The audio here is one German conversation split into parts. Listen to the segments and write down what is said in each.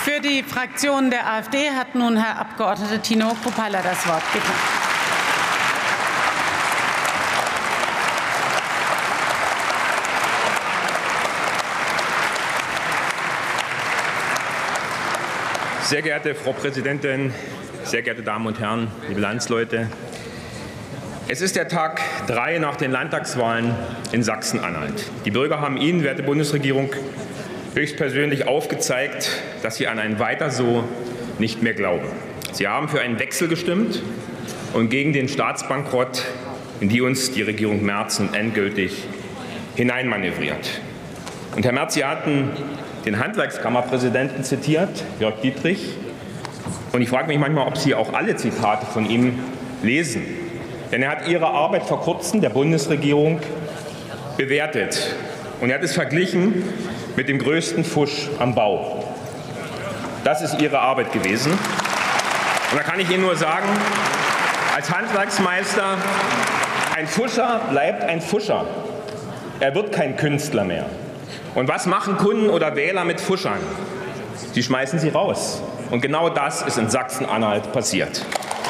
Für die Fraktion der AfD hat nun Herr Abgeordneter Tino Kruppalla das Wort. Bitte. Sehr geehrte Frau Präsidentin, sehr geehrte Damen und Herren, liebe Landsleute! Es ist der Tag 3 nach den Landtagswahlen in Sachsen-Anhalt. Die Bürger haben Ihnen, werte Bundesregierung, höchstpersönlich aufgezeigt, dass sie an ein Weiter so nicht mehr glauben. Sie haben für einen Wechsel gestimmt und gegen den Staatsbankrott, in die uns die Regierung Merz nun endgültig hineinmanövriert. Und Herr Merz, Sie hatten den Handwerkskammerpräsidenten zitiert, Jörg Dietrich. Und ich frage mich manchmal, ob Sie auch alle Zitate von ihm lesen. Denn er hat Ihre Arbeit vor kurzem der Bundesregierung bewertet. Und er hat es verglichen mit dem größten Fusch am Bau. Das ist Ihre Arbeit gewesen. Und da kann ich Ihnen nur sagen, als Handwerksmeister, ein Fuscher bleibt ein Fuscher. Er wird kein Künstler mehr. Und was machen Kunden oder Wähler mit Fuschern? Sie schmeißen sie raus. Und genau das ist in Sachsen-Anhalt passiert.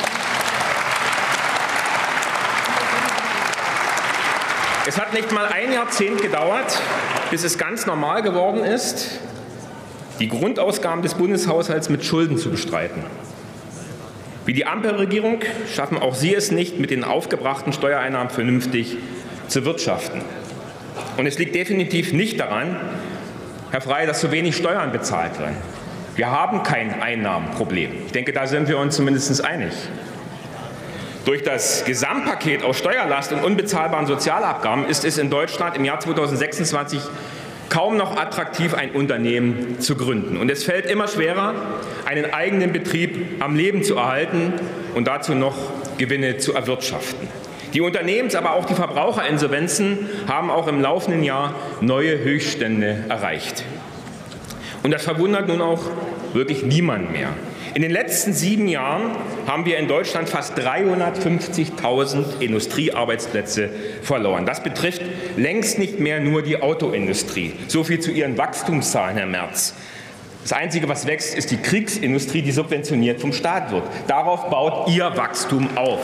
Es hat nicht mal ein Jahrzehnt gedauert, bis es ganz normal geworden ist, die Grundausgaben des Bundeshaushalts mit Schulden zu bestreiten. Wie die Ampelregierung schaffen auch Sie es nicht, mit den aufgebrachten Steuereinnahmen vernünftig zu wirtschaften. Und es liegt definitiv nicht daran, Herr Frey, dass zu wenig Steuern bezahlt werden. Wir haben kein Einnahmenproblem. Ich denke, da sind wir uns zumindest einig. Durch das Gesamtpaket aus Steuerlast und unbezahlbaren Sozialabgaben ist es in Deutschland im Jahr 2026 kaum noch attraktiv, ein Unternehmen zu gründen. Und es fällt immer schwerer, einen eigenen Betrieb am Leben zu erhalten und dazu noch Gewinne zu erwirtschaften. Die Unternehmens-, aber auch die Verbraucherinsolvenzen haben auch im laufenden Jahr neue Höchststände erreicht. Und das verwundert nun auch wirklich niemand mehr. In den letzten 7 Jahren haben wir in Deutschland fast 350.000 Industriearbeitsplätze verloren. Das betrifft längst nicht mehr nur die Autoindustrie. So viel zu Ihren Wachstumszahlen, Herr Merz. Das Einzige, was wächst, ist die Kriegsindustrie, die subventioniert vom Staat wird. Darauf baut Ihr Wachstum auf.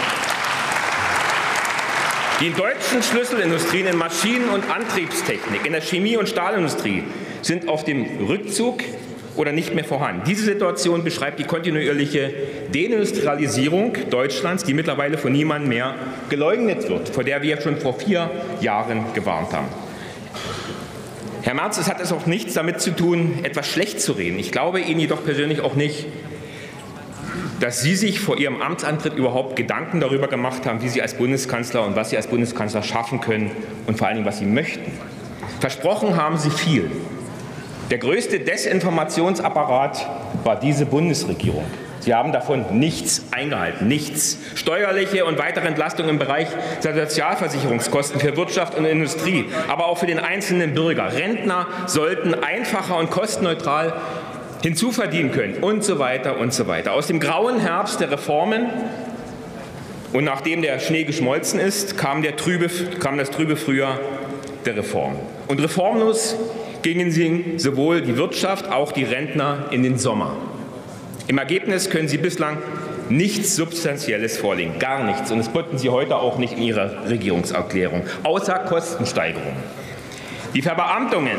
Die deutschen Schlüsselindustrien in Maschinen- und Antriebstechnik, in der Chemie- und Stahlindustrie sind auf dem Rückzug oder nicht mehr vorhanden. Diese Situation beschreibt die kontinuierliche Deindustrialisierung Deutschlands, die mittlerweile von niemandem mehr geleugnet wird, vor der wir schon vor 4 Jahren gewarnt haben. Herr Merz, es hat es auch nichts damit zu tun, etwas schlecht zu reden. Ich glaube Ihnen jedoch persönlich auch nicht, dass Sie sich vor Ihrem Amtsantritt überhaupt Gedanken darüber gemacht haben, wie Sie als Bundeskanzler und was Sie als Bundeskanzler schaffen können und vor allen Dingen, was Sie möchten. Versprochen haben Sie viel. Der größte Desinformationsapparat war diese Bundesregierung. Sie haben davon nichts eingehalten, nichts. Steuerliche und weitere Entlastungen im Bereich der Sozialversicherungskosten für Wirtschaft und Industrie, aber auch für den einzelnen Bürger. Rentner sollten einfacher und kostenneutral hinzuverdienen können und so weiter und so weiter. Aus dem grauen Herbst der Reformen und nachdem der Schnee geschmolzen ist, kam das trübe Frühjahr der Reformen. Und reformlos gingen sie sowohl die Wirtschaft, auch die Rentner in den Sommer. Im Ergebnis können Sie bislang nichts Substanzielles vorlegen, gar nichts. Und das boten Sie heute auch nicht in Ihrer Regierungserklärung, außer Kostensteigerungen. Die Verbeamtungen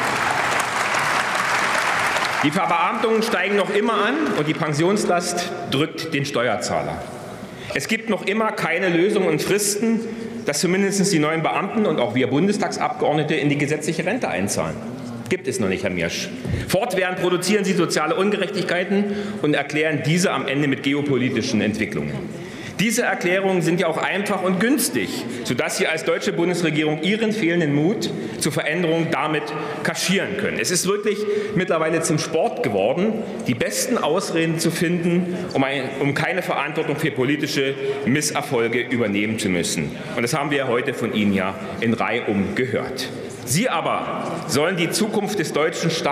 steigen noch immer an und die Pensionslast drückt den Steuerzahler. Es gibt noch immer keine Lösung und Fristen, dass zumindest die neuen Beamten und auch wir Bundestagsabgeordnete in die gesetzliche Rente einzahlen. Gibt es noch nicht, Herr Miersch. Fortwährend produzieren Sie soziale Ungerechtigkeiten und erklären diese am Ende mit geopolitischen Entwicklungen. Diese Erklärungen sind ja auch einfach und günstig, sodass Sie als deutsche Bundesregierung Ihren fehlenden Mut zur Veränderung damit kaschieren können. Es ist wirklich mittlerweile zum Sport geworden, die besten Ausreden zu finden, um keine Verantwortung für politische Misserfolge übernehmen zu müssen. Und das haben wir heute von Ihnen ja in Reihum gehört. Sie aber sollen die Zukunft des deutschen Staates